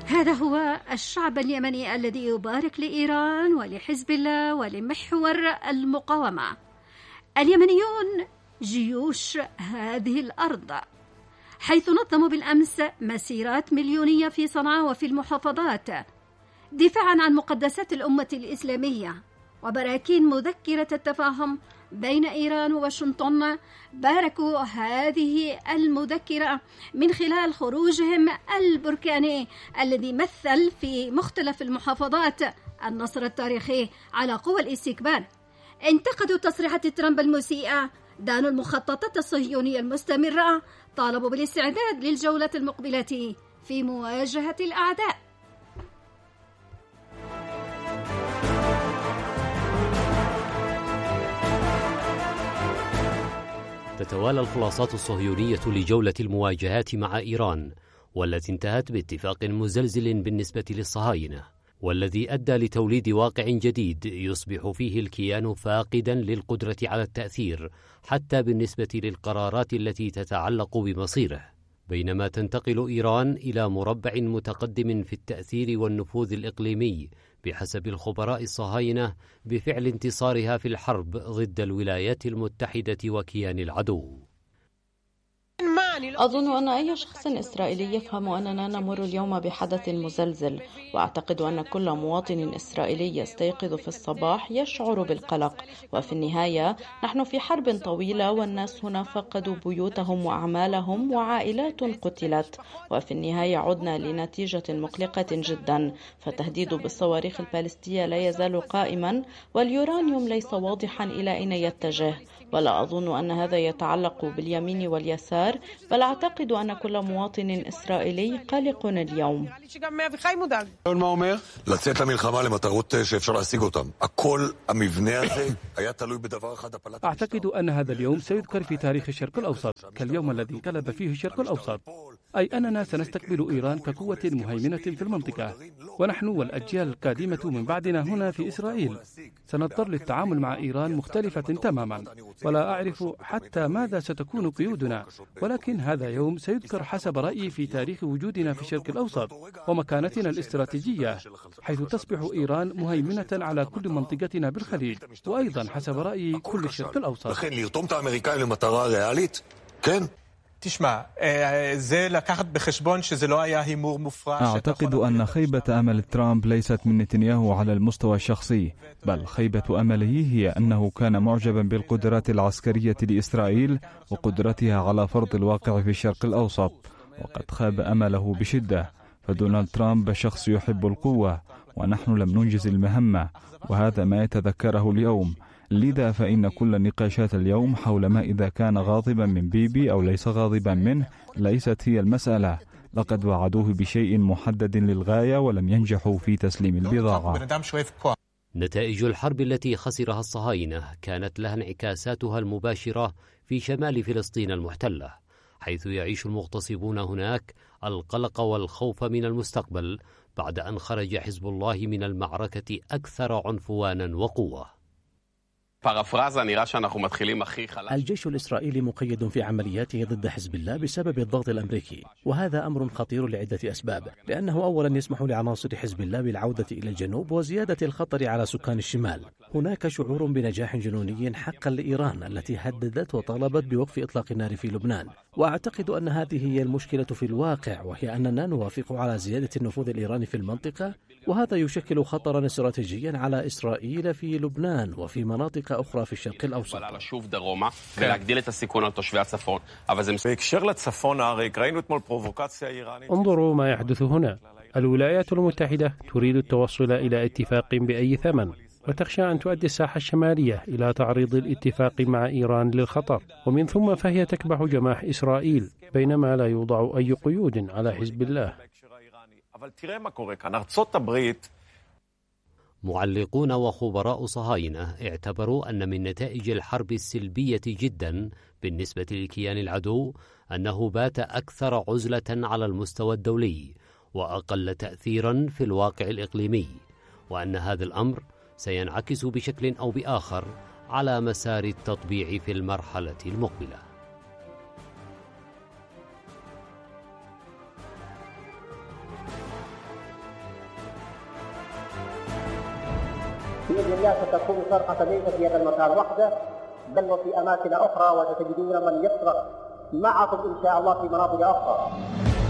هذا هو الشعب اليمني الذي يبارك لإيران ولحزب الله ولمحور المقاومة. اليمنيون جيوش هذه الأرض، حيث نظموا بالأمس مسيرات مليونية في صنعاء وفي المحافظات دفاعا عن مقدسات الأمة الإسلامية وبراكين مذكرة التفاهم بين إيران وواشنطن. باركوا هذه المذكرة من خلال خروجهم البركاني الذي مثل في مختلف المحافظات النصر التاريخي على قوى الاستكبار. انتقدوا تصريحات ترامب المسيئة، دانوا المخططات الصهيونية المستمرة، طالبوا بالاستعداد للجولة المقبلة في مواجهة الأعداء. تتوالى الخلاصات الصهيونية لجولة المواجهات مع إيران، والتي انتهت باتفاق مزلزل بالنسبة للصهاينة، والذي أدى لتوليد واقع جديد يصبح فيه الكيان فاقدا للقدرة على التأثير حتى بالنسبة للقرارات التي تتعلق بمصيره، بينما تنتقل إيران إلى مربع متقدم في التأثير والنفوذ الإقليمي بحسب الخبراء الصهاينة بفعل انتصارها في الحرب ضد الولايات المتحدة وكيان العدو. أظن أن أي شخص إسرائيلي يفهم أننا نمر اليوم بحدث مزلزل، وأعتقد أن كل مواطن إسرائيلي يستيقظ في الصباح يشعر بالقلق، وفي النهاية نحن في حرب طويلة والناس هنا فقدوا بيوتهم وأعمالهم وعائلات قتلت، وفي النهاية عدنا لنتيجة مقلقة جدا، فالتهديد بالصواريخ البالستية لا يزال قائما، واليورانيوم ليس واضحا إلى أين يتجه. ولا أظن أن هذا يتعلق باليمين واليسار، بل أعتقد أن كل مواطن إسرائيلي قلق اليوم. לצאת למלחמה למטרות שאפשר להשיג אותם. הכל המבנה הזה היה תלוי בדבר אחד. أعتقد أن هذا اليوم سيذكر في تاريخ الشرق الأوسط كاليوم الذي انقلب فيه الشرق الأوسط، أي أننا سنستقبل إيران كقوة مهيمنة في المنطقة، ونحن والأجيال القادمة من بعدنا هنا في إسرائيل سنضطر للتعامل مع إيران مختلفة تماما، ولا أعرف حتى ماذا ستكون قيودنا، ولكن هذا يوم سيذكر حسب رأيي في تاريخ وجودنا في الشرق الأوسط ومكانتنا الاستراتيجية، حيث تصبح إيران مهيمنة على كل منطقتنا بالخليج، وأيضا حسب رأيي كل الشرق الأوسط. أعتقد أن خيبة أمل ترامب ليست من نتنياهو على المستوى الشخصي، بل خيبة أمله هي أنه كان معجبا بالقدرات العسكرية لإسرائيل وقدرتها على فرض الواقع في الشرق الأوسط، وقد خاب أمله بشدة. فدونالد ترامب شخص يحب القوة، ونحن لم ننجز المهمة، وهذا ما يتذكره اليوم. لذا فإن كل نقاشات اليوم حول ما إذا كان غاضبا من بيبي أو ليس غاضبا منه ليست هي المسألة. لقد وعدوه بشيء محدد للغاية ولم ينجحوا في تسليم البضاعة. نتائج الحرب التي خسرها الصهاينة كانت لها انعكاساتها المباشرة في شمال فلسطين المحتلة، حيث يعيش المغتصبون هناك القلق والخوف من المستقبل بعد أن خرج حزب الله من المعركة أكثر عنفوانا وقوة. الجيش الإسرائيلي مقيد في عملياته ضد حزب الله بسبب الضغط الأمريكي، وهذا أمر خطير لعدة أسباب، لأنه أولا يسمح لعناصر حزب الله بالعودة إلى الجنوب وزيادة الخطر على سكان الشمال. هناك شعور بنجاح جنوني حقا لإيران التي هددت وطالبت بوقف إطلاق النار في لبنان، وأعتقد أن هذه هي المشكلة في الواقع، وهي أننا نوافق على زيادة النفوذ الإيراني في المنطقة، وهذا يشكل خطرا استراتيجيا على إسرائيل في لبنان وفي مناطق أخرى في الشرق الأوسط. انظروا ما يحدث هنا. الولايات المتحدة تريد التوصل إلى اتفاق بأي ثمن، وتخشى أن تؤدي الساحة الشمالية إلى تعريض الاتفاق مع إيران للخطر، ومن ثم فهي تكبح جماح إسرائيل بينما لا يوضع أي قيود على حزب الله. معلقون وخبراء صهاينة اعتبروا أن من نتائج الحرب السلبية جدا بالنسبة لكيان العدو أنه بات أكثر عزلة على المستوى الدولي وأقل تأثيرا في الواقع الإقليمي، وأن هذا الأمر سينعكس بشكل أو بآخر على مسار التطبيع في المرحلة المقبلة. بإذن الله ستكون صرخة ليست في هذا المكان وحده بل وفي أماكن أخرى، وستجدون من يصرخ معكم إن شاء الله في مناطق أخرى.